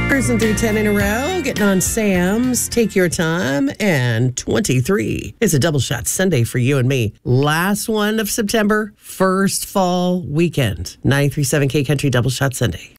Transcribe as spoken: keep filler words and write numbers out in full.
Cruising through ten in a row, getting on Sam's Take Your Time, and twenty-three is a double shot Sunday for you and me. Last one of September, first fall weekend. ninety-three point seven K Country Double Shot Sunday.